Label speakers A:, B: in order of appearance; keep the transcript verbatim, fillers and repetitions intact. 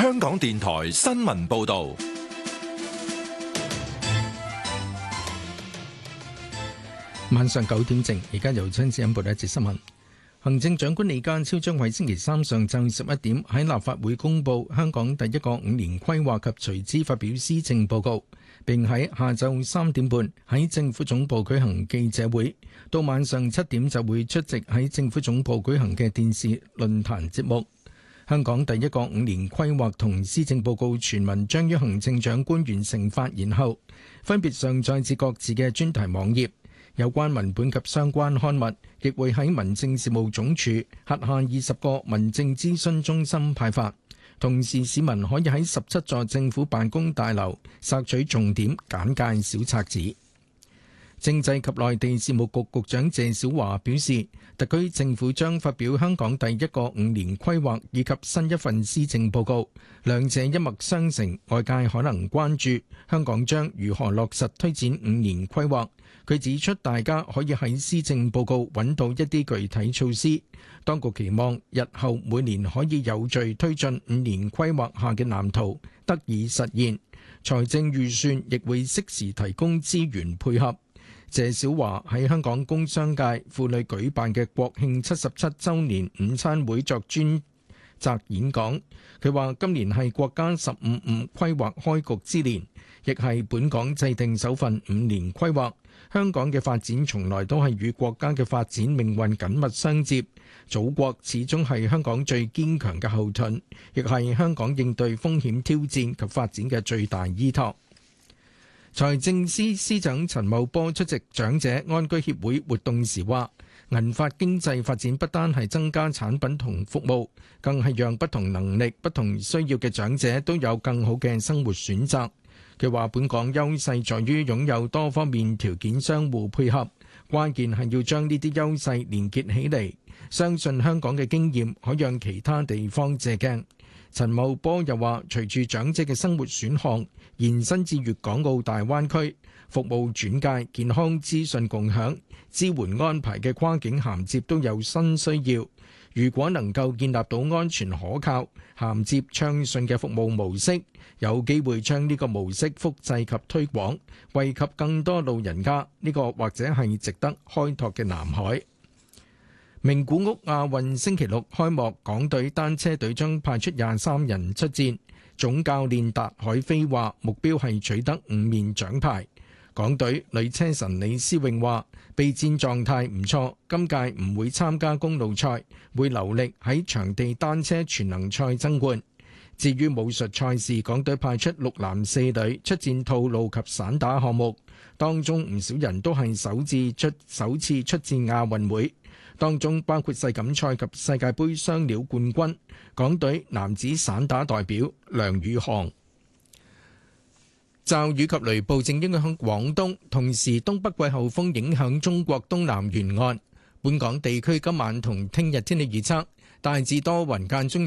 A: 香港電台新聞報道。
B: 晚上九點正，而家由張子欣報道一節新聞。行政長官李家超將喺星期三上晝十一點喺立法會公布香港第一個五年規劃及隨之發表施政報告，並喺下晝三點半喺政府總部舉行記者會，到晚上七點就會出席喺政府總部舉行嘅電視論壇節目。香港第一個五年規劃同施政報告全文將於行政長官完成發言後，分別上載至各自嘅專題網頁。有關文本及相關刊物亦會喺民政事務總署轄下二十個民政諮詢中心派發，同時市民可以喺十七座政府辦公大樓索取重點簡介小冊子。政制及內地事務局局長謝小華表示，特區政府將發表香港第一個五年規劃以及新一份施政報告，兩者一脈相承，外界可能關注香港將如何落實推展五年規劃。佢指出，大家可以喺施政報告揾到一啲具體措施，當局期望日後每年可以有序推進五年規劃下嘅藍圖得以實現，財政預算亦會適時提供資源配合。謝小華喺香港工商界婦女舉辦嘅國慶七十七週年午餐會作專責演講，佢話今年係國家十五五規劃開局之年，亦係本港制定首份五年規劃。香港嘅發展從來都係與國家嘅發展命運緊密相接，祖國始終係香港最堅強嘅後盾，亦係香港應對風險挑戰及發展嘅最大依託。財政司司長陳茂波出席長者安居協會活動時話，銀髮經濟發展不單係增加產品同服務，更係讓不同能力、不同需要嘅長者都有更好嘅生活選擇。佢話本港優勢在於擁有多方面條件相互配合，關鍵係要將呢啲優勢連結起嚟，相信香港嘅經驗可讓其他地方借鏡。陳茂波又話，隨住長者嘅生活選項延伸至粵港澳大灣區，服務轉介、健康資訊共享、支援安排嘅跨境銜接都有新需要。如果能夠建立到安全可靠、銜接暢順嘅服務模式，有機會將呢個模式複製及推廣，惠及更多老人家。呢個或者係值得開拓嘅南海。名古屋亞運星期六開幕，港隊單車隊將派出廿三人出戰。總教練達海飛話，目標係取得五面獎牌。港隊女車神李思穎話，備戰狀態唔錯，今屆唔會參加公路賽，會留力喺場地單車全能賽爭冠。至於武術賽事，港隊派出六男四女出戰套路及散打項目，當中唔少人都係首次出首次出戰亞運會，當中包括世錦賽及世界盃雙料冠軍港隊男子散打代表梁宇航。驟雨及雷暴正影響廣東，同時東北季候風影響中國東南沿岸。本港地區今晚同聽日天氣預測大致多雲間中